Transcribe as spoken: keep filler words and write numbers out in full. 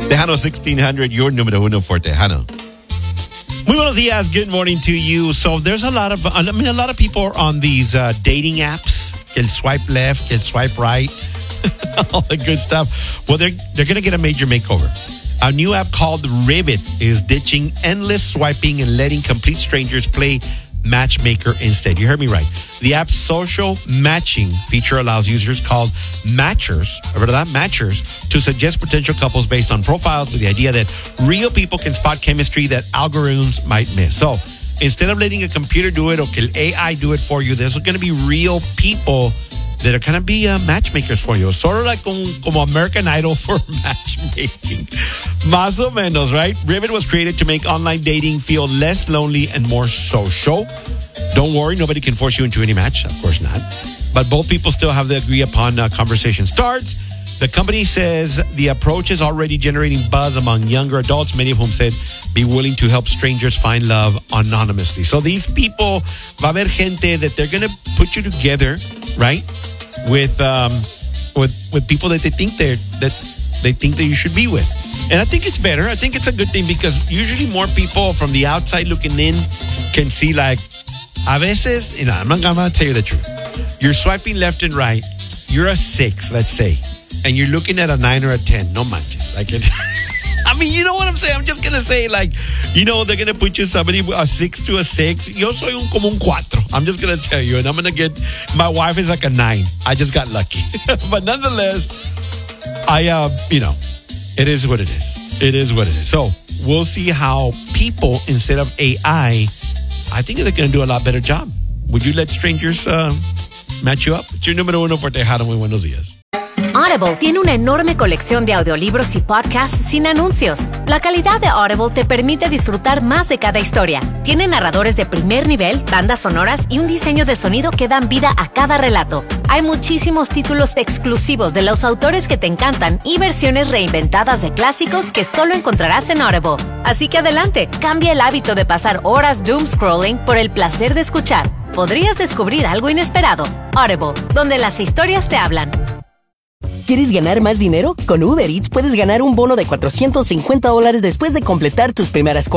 Tejano sixteen hundred, your número uno for Tejano. Muy buenos días. Good morning to you. So there's a lot of, I mean, a lot of people are on these uh, dating apps. Que el swipe left, que el swipe right, all the good stuff. Well, they're they're gonna get a major makeover. A new app called Ribbit is ditching endless swiping and letting complete strangers play matchmaker instead. You heard me right. The app's social matching feature allows users called matchers, ¿verdad? Matchers, to suggest potential couples based on profiles with the idea that real people can spot chemistry that algorithms might miss. So instead of letting a computer do it or que el A I do it for you, there's going to be real people that are going to be uh, matchmakers for you. Sort of like un, como American Idol for matchmaking. Más o menos, right? Ribbit was created to make online dating feel less lonely and more social. Don't worry, nobody can force you into any match. Of course not. But both people still have the agree upon uh, conversation starts. The company says the approach is already generating buzz among younger adults, many of whom said be willing to help strangers find love anonymously. So these people, va a haber gente that they're going to put you together, right? With um, with with people that they think they're that they think that you should be with. And I think it's better. I think it's a good thing because usually more people from the outside looking in can see like, a veces, you know, I'm not going to tell you the truth. You're swiping left and right. You're a six, let's say, and you're looking at a nine or a ten. No manches. Like it. I mean, you know what I'm saying? I'm just going to say, like, you know, they're going to put you somebody a six to a six. Yo soy un como un cuatro. I'm just going to tell you. And I'm going to get, my wife is like a nine. I just got lucky. But nonetheless, I, uh, you know, it is what it is. It is what it is. So we'll see how people, instead of A I, I think they're going to do a lot better job. Would you let strangers uh, match you up? It's your número uno por Tejano. Muy buenos días. Audible tiene una enorme colección de audiolibros y podcasts sin anuncios. La calidad de Audible te permite disfrutar más de cada historia. Tiene narradores de primer nivel, bandas sonoras y un diseño de sonido que dan vida a cada relato. Hay muchísimos títulos exclusivos de los autores que te encantan y versiones reinventadas de clásicos que solo encontrarás en Audible. Así que adelante, cambia el hábito de pasar horas doom scrolling por el placer de escuchar. Podrías descubrir algo inesperado. Audible, donde las historias te hablan. ¿Quieres ganar más dinero? Con Uber Eats puedes ganar un bono de cuatrocientos cincuenta dólares después de completar tus primeras